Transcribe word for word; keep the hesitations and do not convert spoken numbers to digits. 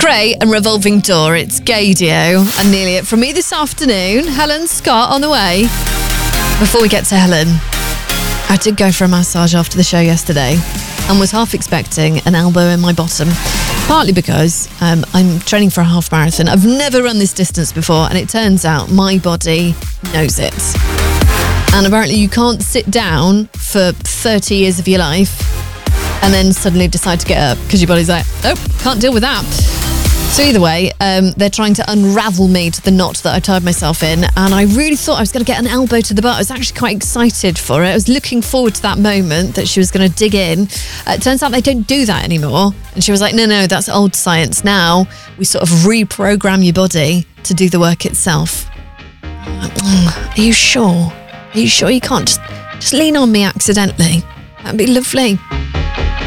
Cray and Revolving Door. It's Gaydio and nearly it from me this afternoon. Helen Scott on the way. Before we get to Helen, I did go for a massage after the show yesterday and was half expecting an elbow in my bottom. Partly because um, I'm training for a half marathon. I've never run this distance before, and it turns out my body knows it. And apparently you can't sit down for thirty years of your life and then suddenly decide to get up because your body's like, nope, can't deal with that. So either way, um, they're trying to unravel me to the knot that I tied myself in, and I really thought I was going to get an elbow to the butt. I was actually quite excited for it. I was looking forward to that moment that she was going to dig in. Uh, it turns out they don't do that anymore. And she was like, no, no, that's old science. Now we sort of reprogram your body to do the work itself. I'm like, mm, are you sure? Are you sure you can't just, just lean on me accidentally? That'd be lovely.